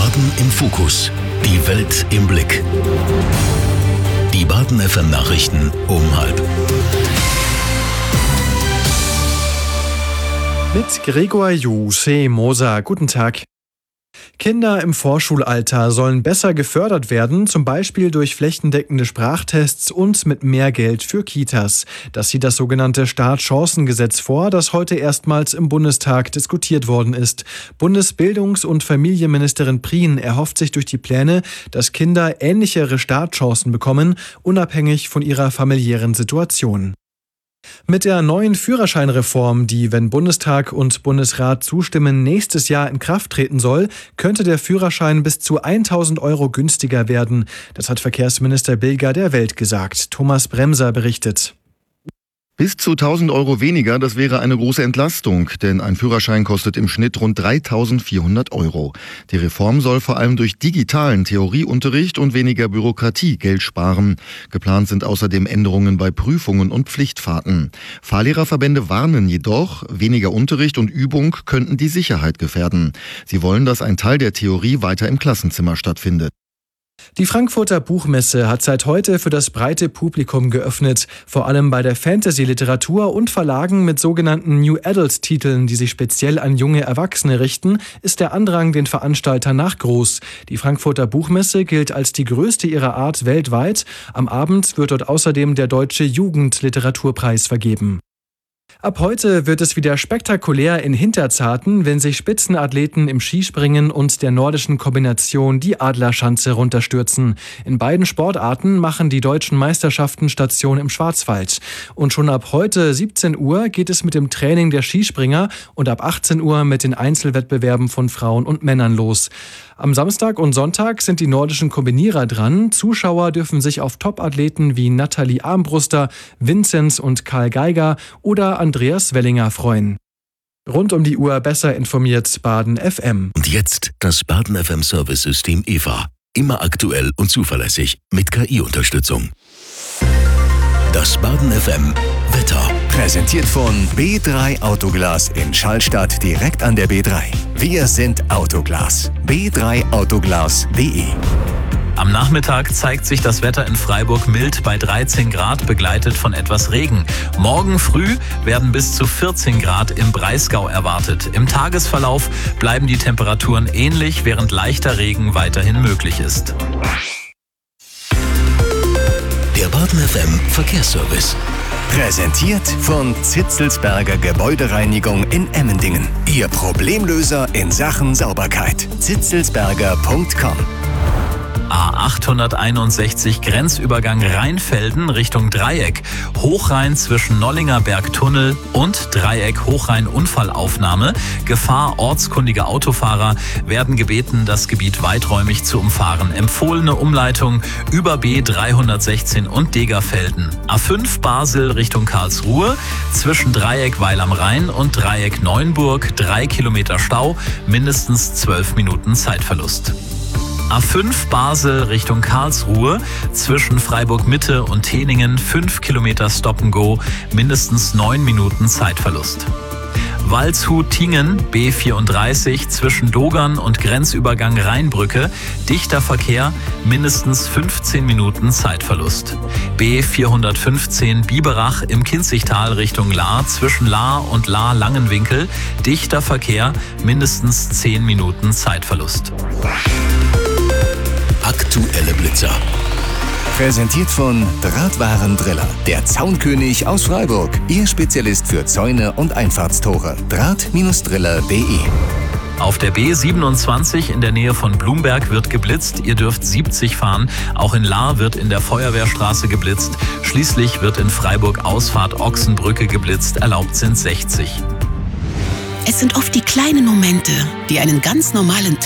Baden im Fokus. Die Welt im Blick. Die Baden FM Nachrichten um 12:30. Mit Gregor Juse Moser. Guten Tag. Kinder im Vorschulalter sollen besser gefördert werden, zum Beispiel durch flächendeckende Sprachtests und mit mehr Geld für Kitas. Das sieht das sogenannte Startchancengesetz vor, das heute erstmals im Bundestag diskutiert worden ist. Bundesbildungs- und Familienministerin Prien erhofft sich durch die Pläne, dass Kinder ähnlichere Startchancen bekommen, unabhängig von ihrer familiären Situation. Mit der neuen Führerscheinreform, die, wenn Bundestag und Bundesrat zustimmen, nächstes Jahr in Kraft treten soll, könnte der Führerschein bis zu 1.000 € günstiger werden. Das hat Verkehrsminister Bilger der Welt gesagt. Thomas Bremser berichtet. Bis zu 1.000 € weniger, das wäre eine große Entlastung, denn ein Führerschein kostet im Schnitt rund 3.400 €. Die Reform soll vor allem durch digitalen Theorieunterricht und weniger Bürokratie Geld sparen. Geplant sind außerdem Änderungen bei Prüfungen und Pflichtfahrten. Fahrlehrerverbände warnen jedoch, weniger Unterricht und Übung könnten die Sicherheit gefährden. Sie wollen, dass ein Teil der Theorie weiter im Klassenzimmer stattfindet. Die Frankfurter Buchmesse hat seit heute für das breite Publikum geöffnet. Vor allem bei der Fantasy-Literatur und Verlagen mit sogenannten New Adult-Titeln, die sich speziell an junge Erwachsene richten, ist der Andrang den Veranstaltern nach groß. Die Frankfurter Buchmesse gilt als die größte ihrer Art weltweit. Am Abend wird dort außerdem der Deutsche Jugendliteraturpreis vergeben. Ab heute wird es wieder spektakulär in Hinterzarten, wenn sich Spitzenathleten im Skispringen und der nordischen Kombination die Adlerschanze runterstürzen. In beiden Sportarten machen die deutschen Meisterschaften Station im Schwarzwald. Und schon ab heute 17 Uhr geht es mit dem Training der Skispringer und ab 18 Uhr mit den Einzelwettbewerben von Frauen und Männern los. Am Samstag und Sonntag sind die nordischen Kombinierer dran. Zuschauer dürfen sich auf Top-Athleten wie Nathalie Armbruster, Vinzenz und Karl Geiger oder Andreas Wellinger freuen. Rund um die Uhr besser informiert Baden FM. Und jetzt das Baden FM Service-System EVA. Immer aktuell und zuverlässig mit KI-Unterstützung. Das Baden FM Wetter. Präsentiert von B3 Autoglas in Schallstadt direkt an der B3. Wir sind Autoglas. b3autoglas.de. Am Nachmittag zeigt sich das Wetter in Freiburg mild bei 13 Grad, begleitet von etwas Regen. Morgen früh werden bis zu 14 Grad im Breisgau erwartet. Im Tagesverlauf bleiben die Temperaturen ähnlich, während leichter Regen weiterhin möglich ist. Der Baden FM Verkehrsservice. Präsentiert von Zitzelsberger Gebäudereinigung in Emmendingen. Ihr Problemlöser in Sachen Sauberkeit. zitzelsberger.com. A861 Grenzübergang Rheinfelden Richtung Dreieck. Hochrhein zwischen Nollinger Bergtunnel und Dreieck Hochrhein Unfallaufnahme. Gefahr: ortskundige Autofahrer werden gebeten, das Gebiet weiträumig zu umfahren. Empfohlene Umleitung über B316 und Degerfelden. A5 Basel Richtung Karlsruhe zwischen Dreieck Weil am Rhein und Dreieck Neunburg 3 Kilometer Stau, mindestens 12 Minuten Zeitverlust. A5 Basel Richtung Karlsruhe zwischen Freiburg-Mitte und Teningen 5 Kilometer Stop-and-Go, mindestens 9 Minuten Zeitverlust. Waldshut-Tingen B34 zwischen Dogern und Grenzübergang Rheinbrücke, dichter Verkehr, mindestens 15 Minuten Zeitverlust. B415 Biberach im Kinzigtal Richtung Lahr zwischen Lahr und Lahr-Langenwinkel, dichter Verkehr, mindestens 10 Minuten Zeitverlust. Aktuelle Blitzer. Präsentiert von Drahtwarendriller, der Zaunkönig aus Freiburg. Ihr Spezialist für Zäune und Einfahrtstore. Draht-driller.de. Auf der B27 in der Nähe von Blumberg wird geblitzt. Ihr dürft 70 fahren. Auch in Lahr wird in der Feuerwehrstraße geblitzt. Schließlich wird in Freiburg Ausfahrt Ochsenbrücke geblitzt. Erlaubt sind 60. Es sind oft die kleinen Momente, die einen ganz normalen Tag